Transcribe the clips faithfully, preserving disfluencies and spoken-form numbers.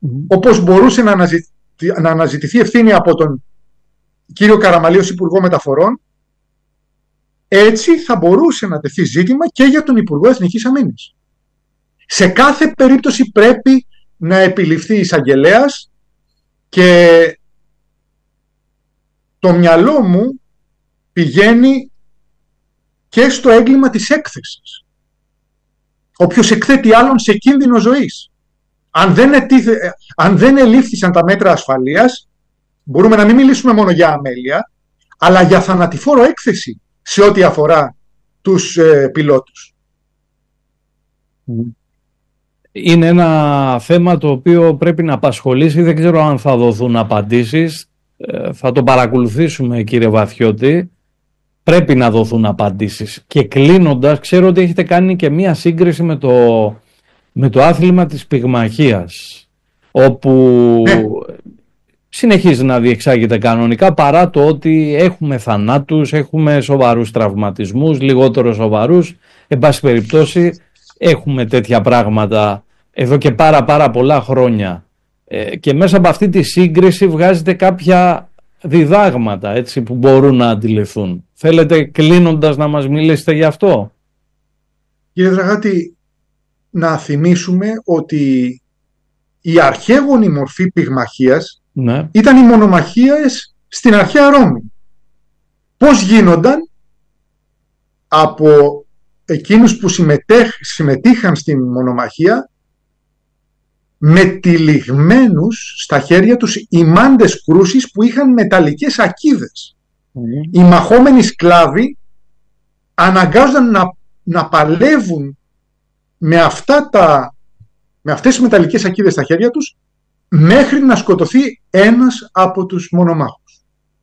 Mm. Όπως μπορούσε να, αναζητη... να αναζητηθεί ευθύνη από τον κύριο Καραμαλή ως Υπουργό Μεταφορών, έτσι θα μπορούσε να τεθεί ζήτημα και για τον Υπουργό Εθνικής Αμήνης. Σε κάθε περίπτωση πρέπει να επιληφθεί εισαγγελέας και το μυαλό μου πηγαίνει και στο έγκλημα της έκθεσης. Όποιος εκθέτει άλλον σε κίνδυνο ζωής. Αν δεν, ετίθε, αν δεν ελήφθησαν τα μέτρα ασφαλείας, μπορούμε να μην μιλήσουμε μόνο για αμέλεια, αλλά για θανατηφόρο έκθεση σε ό,τι αφορά τους ε, πιλότους. Είναι ένα θέμα το οποίο πρέπει να απασχολήσει. Δεν ξέρω αν θα δοθούν απαντήσεις. Ε, θα το παρακολουθήσουμε, κύριε Βαθιώτη. Πρέπει να δοθούν απαντήσεις. Και κλείνοντας, ξέρω ότι έχετε κάνει και μία σύγκριση με το, με το άθλημα της πυγμαχίας, όπου ναι. συνεχίζει να διεξάγεται κανονικά, παρά το ότι έχουμε θανάτους, έχουμε σοβαρούς τραυματισμούς, λιγότερο σοβαρούς. Εν πάση περιπτώσει, έχουμε τέτοια πράγματα εδώ και πάρα πάρα πολλά χρόνια. Ε, και μέσα από αυτή τη σύγκριση βγάζετε κάποια διδάγματα, έτσι, που μπορούν να αντιληφθούν. Θέλετε κλείνοντας να μας μιλήσετε γι' αυτό? Κύριε Δραγάτη, να θυμίσουμε ότι η αρχαίγονη μορφή πυγμαχίας ναι. ήταν οι μονομαχίες στην αρχαία Ρώμη. Πώς γίνονταν από εκείνους που συμμετέχ, συμμετείχαν στην μονομαχία με τυλιγμένους στα χέρια τους ημάντες κρούσεις που είχαν μεταλλικές ακίδες. Mm. Οι μαχόμενοι σκλάβοι αναγκάζονταν να, να παλεύουν με, αυτά τα, με αυτές τις μεταλλικές ακίδες στα χέρια τους μέχρι να σκοτωθεί ένας από τους μονομάχους.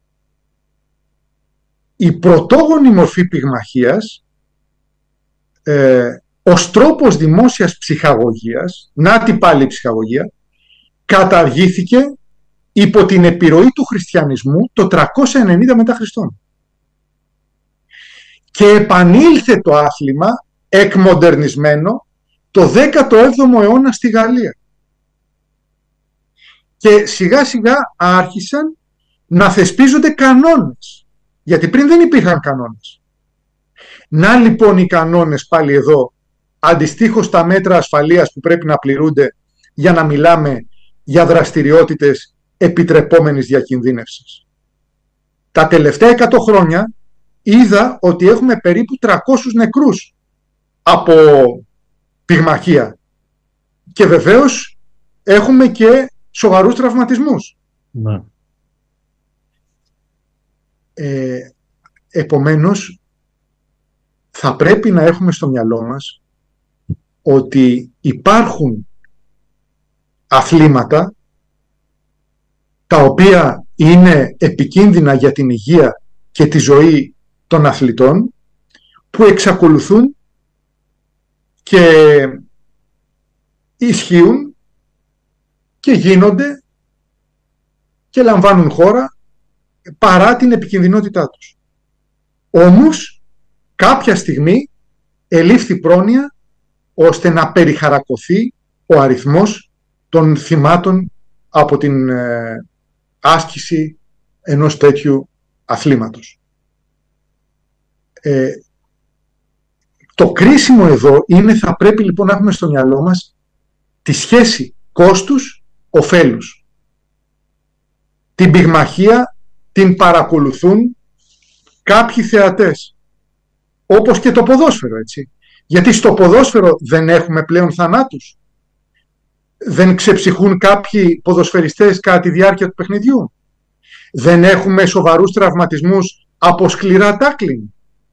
Η πρωτόγονη μορφή πυγμαχίας, ε, ως τρόπος δημόσιας ψυχαγωγίας, να την πάλι η ψυχαγωγία, καταργήθηκε υπό την επιρροή του χριστιανισμού το τριακόσια ενενήντα μετά Χριστόν. Και επανήλθε το άθλημα εκμοντερνισμένο το δέκατο έβδομο αιώνα στη Γαλλία. Και σιγά σιγά άρχισαν να θεσπίζονται κανόνες, γιατί πριν δεν υπήρχαν κανόνες. Να λοιπόν οι κανόνες πάλι εδώ, αντιστοίχως τα μέτρα ασφαλείας που πρέπει να πληρούνται για να μιλάμε για δραστηριότητες επιτρεπόμενης διακινδύνευσης. Τα τελευταία εκατό χρόνια είδα ότι έχουμε περίπου τριακόσιους νεκρούς από πυγμαχία και βεβαίως έχουμε και σοβαρούς τραυματισμούς. Ναι. Ε, επομένως θα πρέπει να έχουμε στο μυαλό μας ότι υπάρχουν αθλήματα τα οποία είναι επικίνδυνα για την υγεία και τη ζωή των αθλητών, που εξακολουθούν και ισχύουν και γίνονται και λαμβάνουν χώρα παρά την επικινδυνότητά τους. Όμως κάποια στιγμή ελήφθη πρόνοια ώστε να περιχαρακωθεί ο αριθμός των θυμάτων από την ε, άσκηση ενός τέτοιου αθλήματος. Ε, το κρίσιμο εδώ είναι, θα πρέπει λοιπόν να έχουμε στο μυαλό μας τη σχέση κόστους-οφέλους. Την πυγμαχία την παρακολουθούν κάποιοι θεατές, όπως και το ποδόσφαιρο, έτσι. Γιατί στο ποδόσφαιρο δεν έχουμε πλέον θανάτους. Δεν ξεψυχούν κάποιοι ποδοσφαιριστές κατά τη διάρκεια του παιχνιδιού. Δεν έχουμε σοβαρούς τραυματισμούς από σκληρά τάκλινγκ.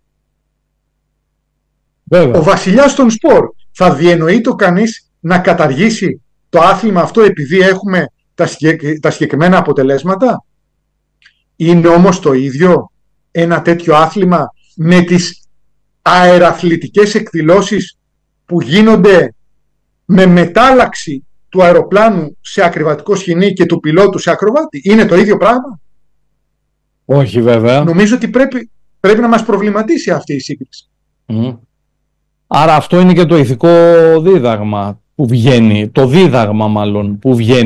Ο βασιλιάς των σπορ, θα διενοεί το κανείς να καταργήσει το άθλημα αυτό επειδή έχουμε τα, συγκεκ... τα συγκεκριμένα αποτελέσματα? Είναι όμως το ίδιο ένα τέτοιο άθλημα με τις αεραθλητικές εκδηλώσεις που γίνονται με μετάλλαξη του αεροπλάνου σε ακριβατικό σκηνή και του πιλότου σε ακροβάτη? Είναι το ίδιο πράγμα? Όχι βέβαια. Νομίζω ότι πρέπει, πρέπει να μας προβληματίσει αυτή η σύγκριση. Mm. Άρα αυτό είναι και το ηθικό δίδαγμα που βγαίνει, το δίδαγμα μάλλον που βγαίνει